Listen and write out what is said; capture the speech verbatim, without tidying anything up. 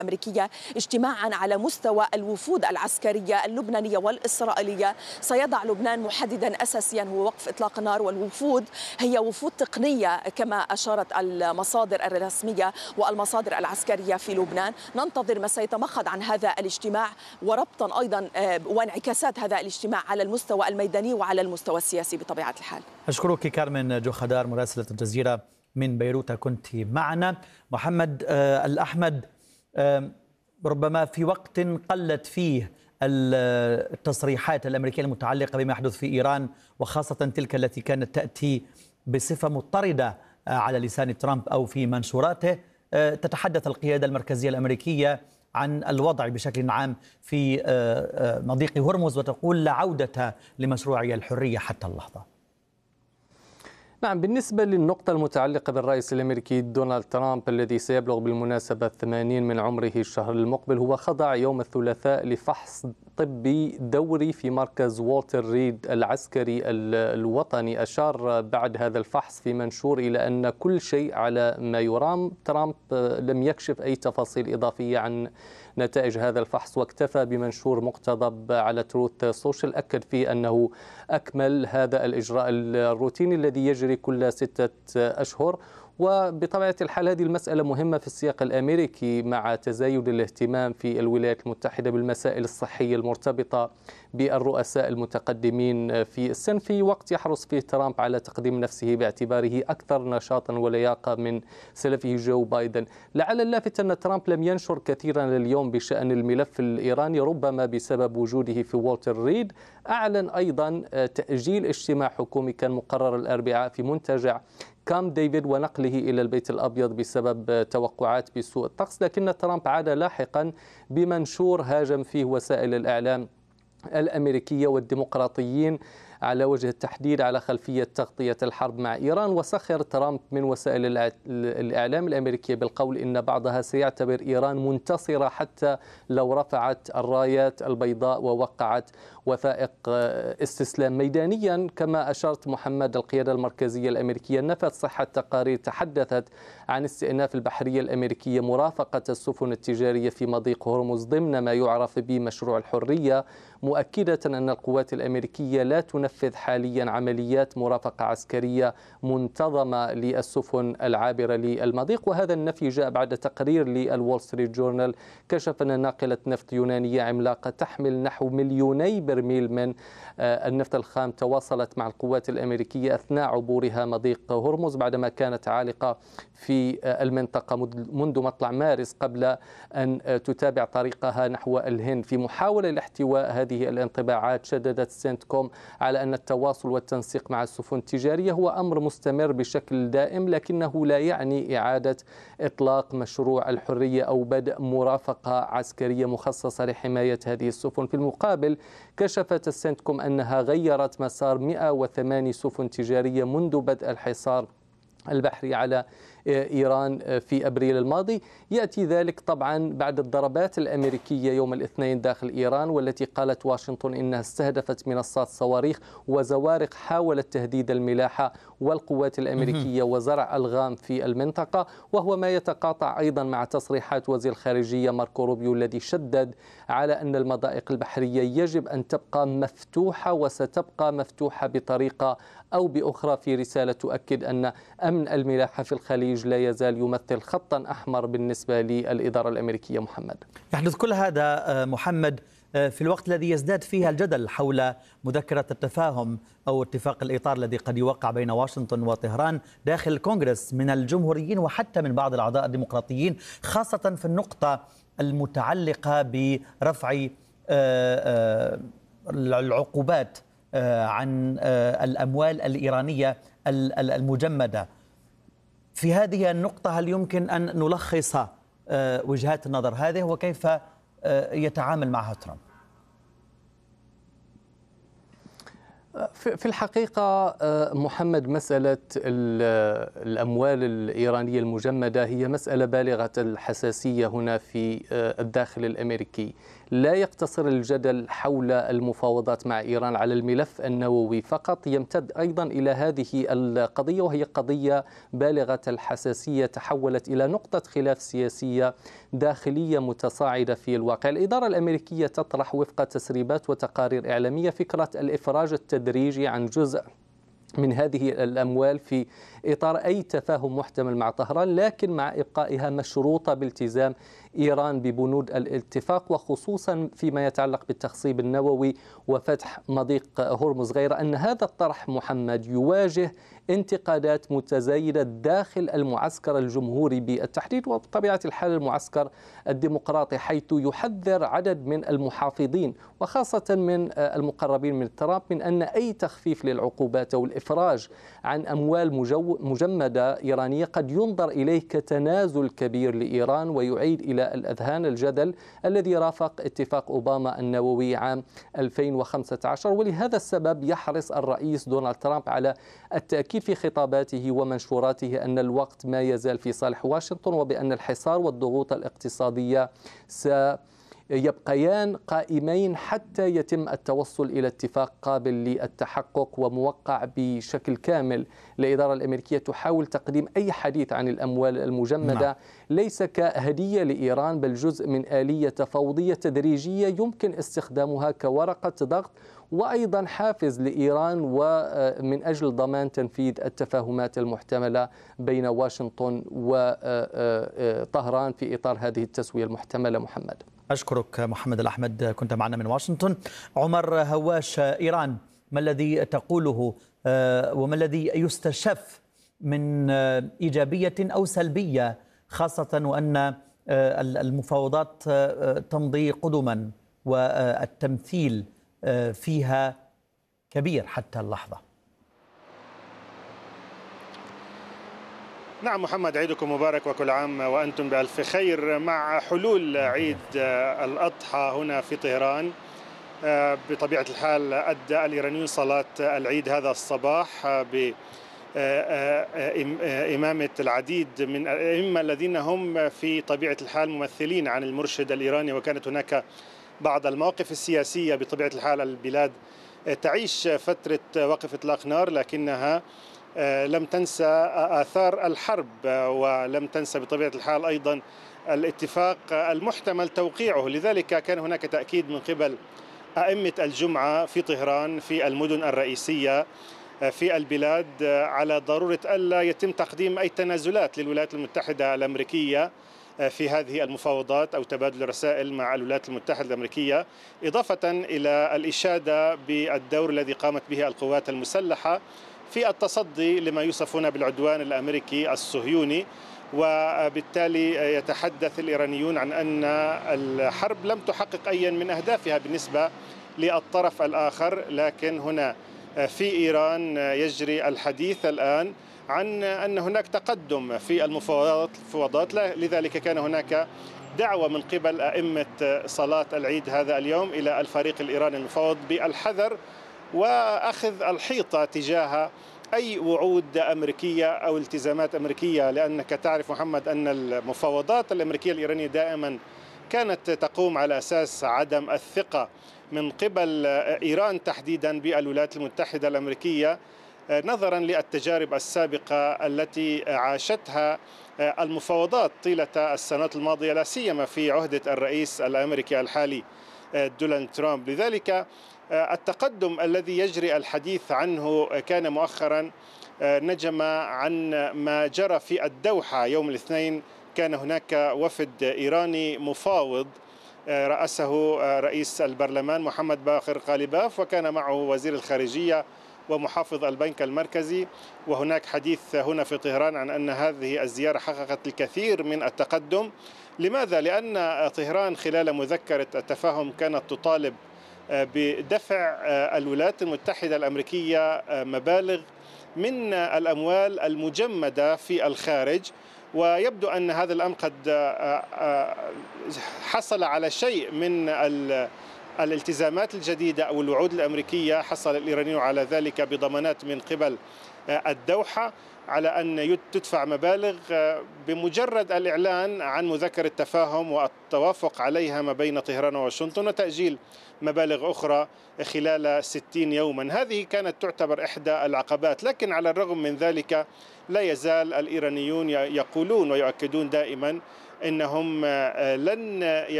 الأمريكية اجتماعا على مستوى الوفود العسكرية اللبنانية والإسرائيلية سيضع لبنان محددا أساسيا هو وقف إطلاق النار، والوفود هي وفود تقنية كما أشارت المصادر الرسمية والمصادر العسكرية في لبنان. ننتظر ما سيتمخض عن هذا الاجتماع وربطا أيضا وانعكاسات هذا الاجتماع على المستوى الميداني وعلى المستوى السياسي بطبيعة الحال. أشكرك كارمن جوخدار مراسلة الجزيرة من بيروت كنت معنا. محمد الأحمد، ربما في وقت قلت فيه التصريحات الأمريكية المتعلقة بما يحدث في إيران، وخاصة تلك التي كانت تأتي بصفة مضطردة على لسان ترامب أو في منشوراته، تتحدث القيادة المركزية الأمريكية عن الوضع بشكل عام في مضيق هرمز، وتقول لا عودة لمشروعية الحرية حتى اللحظة. نعم، بالنسبة للنقطة المتعلقة بالرئيس الأمريكي دونالد ترامب الذي سيبلغ بالمناسبة الثمانين من عمره الشهر المقبل، هو خضع يوم الثلاثاء لفحص طبي دوري في مركز والتر ريد العسكري الوطني. أشار بعد هذا الفحص في منشور إلى أن كل شيء على ما يرام. ترامب لم يكشف أي تفاصيل إضافية عن نتائج هذا الفحص، واكتفى بمنشور مقتضب على تروث سوشيال أكد فيه أنه أكمل هذا الإجراء الروتيني الذي يجري كل ستة أشهر. وبطبيعة الحال هذه المسألة مهمة في السياق الأمريكي مع تزايد الاهتمام في الولايات المتحدة بالمسائل الصحية المرتبطة بالرؤساء المتقدمين في السن، في وقت يحرص فيه ترامب على تقديم نفسه باعتباره أكثر نشاطا ولياقة من سلفه جو بايدن. لعل اللافت أن ترامب لم ينشر كثيرا اليوم بشأن الملف الإيراني، ربما بسبب وجوده في والتر ريد. أعلن أيضا تأجيل اجتماع حكومي كان مقرر الأربعاء في منتجع كامب ديفيد ونقله إلى البيت الأبيض بسبب توقعات بسوء الطقس، لكن ترامب عاد لاحقا بمنشور هاجم فيه وسائل الإعلام الأمريكية والديمقراطيين على وجه التحديد على خلفية تغطية الحرب مع إيران. وسخر ترامب من وسائل الإعلام الأمريكية بالقول إن بعضها سيعتبر إيران منتصرة حتى لو رفعت الرايات البيضاء ووقعت وثائق استسلام. ميدانيا كما أشرت محمد، القيادة المركزية الأمريكية نفت صحة تقارير تحدثت عن استئناف البحرية الأمريكية مرافقة السفن التجارية في مضيق هرمز ضمن ما يعرف بمشروع الحرية، مؤكدة أن القوات الأمريكية لا تنفذ حاليا عمليات مرافقة عسكرية منتظمة للسفن العابرة للمضيق. وهذا النفي جاء بعد تقرير للوول ستريت جورنال كشف أن ناقلة نفط يونانية عملاقة تحمل نحو مليوني برميل من النفط الخام تواصلت مع القوات الأمريكية أثناء عبورها مضيق هرمز بعدما كانت عالقة في المنطقة منذ مطلع مارس قبل أن تتابع طريقها نحو الهند. في محاولة لاحتواء هذه الانطباعات، شددت سنتكوم على أن التواصل والتنسيق مع السفن التجارية هو أمر مستمر بشكل دائم، لكنه لا يعني إعادة إطلاق مشروع الحرية أو بدء مرافقة عسكرية مخصصة لحماية هذه السفن. في المقابل كشفت السنتكوم أنها غيرت مسار مئة وثمانية سفن تجارية منذ بدء الحصار البحري على إيران في أبريل الماضي. يأتي ذلك طبعا بعد الضربات الأمريكية يوم الاثنين داخل إيران، والتي قالت واشنطن إنها استهدفت منصات صواريخ وزوارق حاولت تهديد الملاحة والقوات الأمريكية وزرع ألغام في المنطقة، وهو ما يتقاطع أيضا مع تصريحات وزير الخارجية ماركو روبيو الذي شدد على أن المضائق البحرية يجب أن تبقى مفتوحة وستبقى مفتوحة بطريقة أو بأخرى، في رسالة تؤكد أن أمن الملاحة في الخليج لا يزال يمثل خطا أحمر بالنسبة للإدارة الأمريكية. محمد، يحدث كل هذا محمد في الوقت الذي يزداد فيه الجدل حول مذكرة التفاهم أو اتفاق الإطار الذي قد يوقع بين واشنطن وطهران داخل الكونغرس من الجمهوريين وحتى من بعض الأعضاء الديمقراطيين، خاصة في النقطة المتعلقة برفع العقوبات عن الأموال الإيرانية المجمدة. في هذه النقطة هل يمكن أن نلخص وجهات النظر هذه وكيف يتعامل معها ترامب؟ في الحقيقة محمد، مسألة الأموال الإيرانية المجمدة هي مسألة بالغة الحساسية هنا في الداخل الأمريكي. لا يقتصر الجدل حول المفاوضات مع إيران على الملف النووي فقط، يمتد أيضا إلى هذه القضية، وهي قضية بالغة الحساسية تحولت إلى نقطة خلاف سياسية داخلية متصاعدة في الواقع. الإدارة الأمريكية تطرح وفق تسريبات وتقارير إعلامية فكرة الإفراج التدريجي عن جزء من هذه الأموال في إطار أي تفاهم محتمل مع طهران، لكن مع إبقائها مشروطة بالتزام إيران ببنود الاتفاق، وخصوصا فيما يتعلق بالتخصيب النووي وفتح مضيق هرمز. غير أن هذا الطرح محمد يواجه انتقادات متزايدة داخل المعسكر الجمهوري بالتحديد، وبطبيعة الحال المعسكر الديمقراطي، حيث يحذر عدد من المحافظين وخاصة من المقربين من ترامب من أن أي تخفيف للعقوبات أو الإفراج عن أموال مجمدة إيرانية قد ينظر إليه كتنازل كبير لإيران، ويعيد إلى الأذهان الجدل الذي رافق اتفاق أوباما النووي عام ألفين وخمسة عشر. ولهذا السبب يحرص الرئيس دونالد ترامب على التأكيد في خطاباته ومنشوراته أن الوقت ما يزال في صالح واشنطن، وبأن الحصار والضغوط الاقتصادية سيبقيان قائمين حتى يتم التوصل إلى اتفاق قابل للتحقق وموقع بشكل كامل. الإدارة الأمريكية تحاول تقديم أي حديث عن الأموال المجمدة نعم. ليس كهدية لإيران، بل جزء من آلية تفاوضية تدريجية يمكن استخدامها كورقة ضغط وأيضا حافز لإيران، ومن أجل ضمان تنفيذ التفاهمات المحتملة بين واشنطن وطهران في إطار هذه التسوية المحتملة. محمد، أشكرك محمد الأحمد، كنت معنا من واشنطن. عمر هواش، إيران ما الذي تقوله وما الذي يستشف من إيجابية أو سلبية، خاصة وأن المفاوضات تمضي قدما والتمثيل فيها كبير حتى اللحظة؟ نعم محمد، عيدكم مبارك وكل عام وأنتم بألف خير. مع حلول عيد الأضحى هنا في طهران، بطبيعة الحال أدى الإيرانيون صلاة العيد هذا الصباح بإمامة العديد من الأئمة الذين هم في طبيعة الحال ممثلين عن المرشد الإيراني، وكانت هناك بعض المواقف السياسية. بطبيعة الحال البلاد تعيش فترة وقف إطلاق نار، لكنها لم تنسى آثار الحرب، ولم تنسى بطبيعة الحال أيضا الاتفاق المحتمل توقيعه. لذلك كان هناك تأكيد من قبل أئمة الجمعة في طهران في المدن الرئيسية في البلاد على ضرورة ألا يتم تقديم أي تنازلات للولايات المتحدة الأمريكية في هذه المفاوضات أو تبادل الرسائل مع الولايات المتحدة الأمريكية، إضافة إلى الإشادة بالدور الذي قامت به القوات المسلحة في التصدي لما يوصف هنا بالعدوان الأمريكي الصهيوني. وبالتالي يتحدث الإيرانيون عن أن الحرب لم تحقق أي من أهدافها بالنسبة للطرف الآخر، لكن هنا في إيران يجري الحديث الآن عن أن هناك تقدم في المفاوضات. لذلك كان هناك دعوة من قبل أئمة صلاة العيد هذا اليوم إلى الفريق الإيراني المفاوض بالحذر وأخذ الحيطة تجاه أي وعود أمريكية أو التزامات أمريكية، لأنك تعرف محمد أن المفاوضات الأمريكية الإيرانية دائما كانت تقوم على أساس عدم الثقة من قبل إيران تحديدا بالولايات المتحدة الأمريكية، نظرا للتجارب السابقة التي عاشتها المفاوضات طيلة السنوات الماضية، لا سيما في عهدة الرئيس الأمريكي الحالي دونالد ترامب. لذلك التقدم الذي يجري الحديث عنه كان مؤخرا نجم عن ما جرى في الدوحة يوم الاثنين. كان هناك وفد إيراني مفاوض رأسه رئيس البرلمان محمد باقر غالباف، وكان معه وزير الخارجية ومحافظ البنك المركزي. وهناك حديث هنا في طهران عن أن هذه الزيارة حققت الكثير من التقدم. لماذا؟ لأن طهران خلال مذكرة التفاهم كانت تطالب بدفع الولايات المتحدة الأمريكية مبالغ من الأموال المجمدة في الخارج، ويبدو أن هذا الأمر قد حصل على شيء من الالتزامات الجديدة أو الوعود الأمريكية. حصل الإيرانيون على ذلك بضمانات من قبل الدوحة على أن تدفع مبالغ بمجرد الإعلان عن مذكرة تفاهم والتوافق عليها ما بين طهران وواشنطن، وتأجيل مبالغ أخرى خلال ستين يوما. هذه كانت تعتبر إحدى العقبات، لكن على الرغم من ذلك لا يزال الإيرانيون يقولون ويؤكدون دائما انهم لن